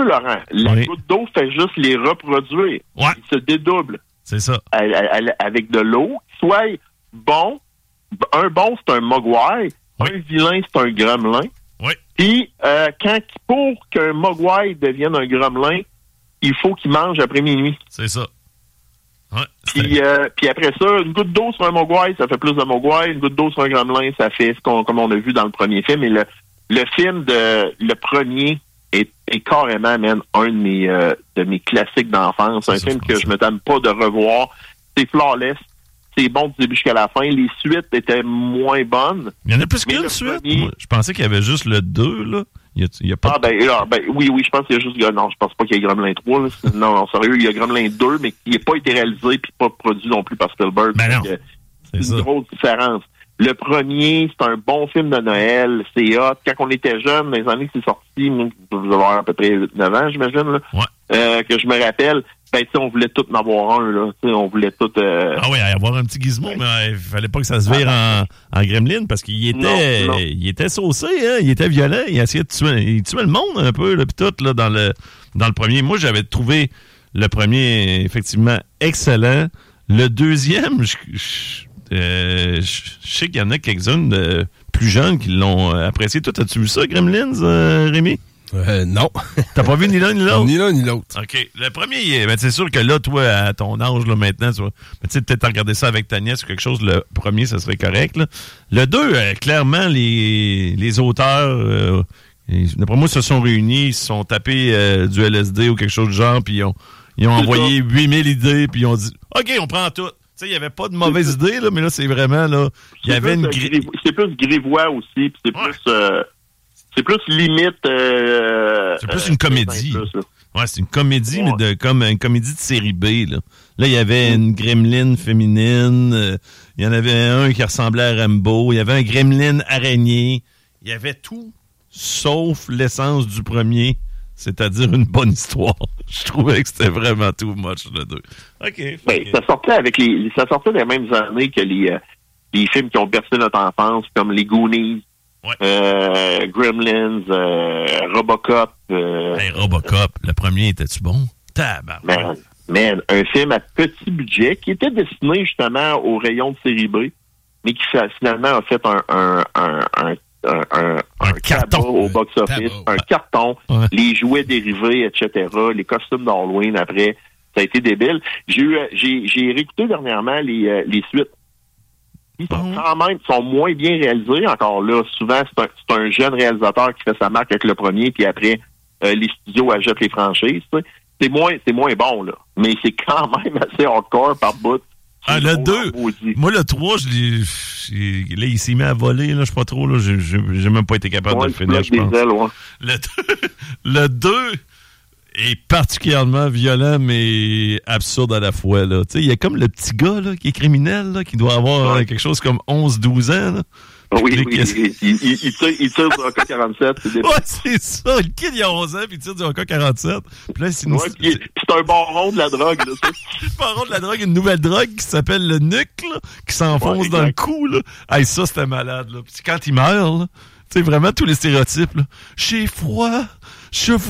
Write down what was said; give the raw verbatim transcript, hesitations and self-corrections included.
Laurent. La oui. goutte d'eau fait juste les reproduire. Ouais. Ils se dédoublent. C'est ça. Elle, elle, elle, avec de l'eau. Soit bon, un bon, c'est un mogwai. Oui. Un vilain, c'est un gremlin. Oui. Puis, euh, quand, pour qu'un mogwai devienne un gremlin, il faut qu'il mange après minuit. C'est ça. Ouais, puis, euh, puis après ça, une goutte d'eau sur un mogwai, ça fait plus de mogwai. Une goutte d'eau sur un gremlin, ça fait ce qu'on, comme on a vu dans le premier film. Et le, le film de le premier est, est carrément, man, un de mes, euh, de mes classiques d'enfance. C'est un ça, film je que pense. je me tente pas de revoir. C'est flawless. C'est bon du début jusqu'à la fin. Les suites étaient moins bonnes. Il y en a plus Mais qu'une le suite. premier- Moi, je pensais qu'il y avait juste le deux, là. Il y a, il y a pas Ah, ben, là, ben, oui, oui, je pense qu'il y a juste, non, je pense pas qu'il y ait Gremlin trois, là. Non, non, sérieux, il y a Gremlin deux, mais qui n'a pas été réalisé puis pas produit non plus par Spielberg. Ben non. Donc, euh, C'est c'est ça. une grosse différence. Le premier, c'est un bon film de Noël, c'est hot. Quand on était jeune, dans les années que c'est sorti, moi, je devais avoir à peu près huit neuf ans, j'imagine, là, Ouais. euh, que je me rappelle, ben, tu sais, on voulait tout en avoir un, là. Tu sais, on voulait tout, euh, Ah oui, avoir un petit gizmo, mais euh, il fallait pas que ça se vire en, en gremlin parce qu'il était, Non, non. il était saucé, hein, il était violent, il essayait de tuer, il tuait le monde un peu, là, pis tout, là, dans le, dans le premier. Moi, j'avais trouvé le premier, effectivement, excellent. Le deuxième, je, je, euh, je- je sais qu'il y en a quelques-unes de plus jeunes qui l'ont euh, apprécié. Toi, as-tu vu ça, Gremlins, euh, Rémi? Euh, non. T'as pas vu ni l'un ni l'autre? Ni l'un ni l'autre. OK. Le premier, il est- ben, c'est sûr que là, toi, à ton âge, là, maintenant, tu vois, ben, tu sais, peut-être regarder ça avec ta nièce ou quelque chose, le premier, ça serait correct, là. Le deux, euh, clairement, les, les auteurs, euh, ils- d'après moi, se sont réunis, ils se sont tapés euh, du L S D ou quelque chose du genre, puis ils ont, ils ont C'est envoyé huit mille idées, puis ils ont dit, OK, on prend tout. Tu sais, il n'y avait pas de mauvaises idées, là, mais là, c'est vraiment, là, il y c'est avait plus, une... euh, gri- grivo- c'est plus grivois aussi, puis c'est Ouais. plus, euh, c'est plus limite, euh, C'est plus euh, une comédie. plus, là. Ouais, c'est une comédie, Ouais. mais de comme une comédie de série B, là. Là, il y avait une gremlin féminine, euh, il y en avait un qui ressemblait à Rambo, il y avait un gremlin araignée, il y avait tout, sauf l'essence du premier, c'est-à-dire une bonne histoire. Je trouvais que c'était vraiment too much, le deux. OK. Ben, OK. ça sortait avec les, ça sortait des mêmes années que les, euh, les films qui ont bercé notre enfance, comme les Goonies, Ouais. euh, Gremlins, euh, Robocop, euh, Hey, Robocop, le premier, était-tu bon? Tabarouette. man, man, un film à petit budget qui était destiné justement au rayon de série B, mais qui fa- finalement a fait un, un, un, un, un, un, Un carton. tabac au box-office, Tabac. un carton, Ouais. les jouets dérivés, et cetera, les costumes d'Halloween après, ça a été débile. J'ai eu, euh, j'ai, j'ai réécouté dernièrement les, euh, les suites. Ils sont Bon. quand même, sont moins bien réalisés. Encore là, souvent, c'est un, c'est un jeune réalisateur qui fait sa marque avec le premier, puis après, euh, les studios achètent les franchises. Tu sais. C'est moins, c'est moins bon, là. Mais c'est quand même assez hardcore par bout. Ah, C'est le drôle deux. en maudit. Moi, le trois, je l'ai. j'ai- Là, il s'est mis à voler, là, je sais pas trop, là. J'ai j'ai- j'ai même pas été capable Ouais, de le finir, il je flotte pense. des ailes, ouais. Le deux, le deux est particulièrement violent, mais absurde à la fois, là. Tu sais, il y a comme le petit gars, là, qui est criminel, là, qui doit avoir Ouais. euh, quelque chose comme onze douze ans, là. Oui, Les- oui, il, il, il, il tire, il tire sur un K quarante-sept. C'est débile. Ouais, c'est ça. Le kid, il a onze ans, puis il tire du A K quarante-sept. Puis là, c'est une... Ouais, puis il- puis c'est un baron de la drogue, là, ça. Par contre, la drogue, une nouvelle drogue qui s'appelle le nuc, là, qui s'enfonce Ouais, dans le exact. cou, là. Hey, ça, c'était malade, là. Puis quand il meurt, là, tu sais, vraiment tous les stéréotypes, là. J'ai froid, je